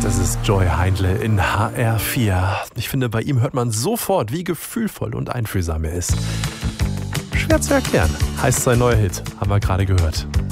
Das ist Joy Heindle in HR4. Ich finde, bei ihm hört man sofort, wie gefühlvoll und einfühlsam er ist. Schwer zu erklären, heißt sein neuer Hit, haben wir gerade gehört.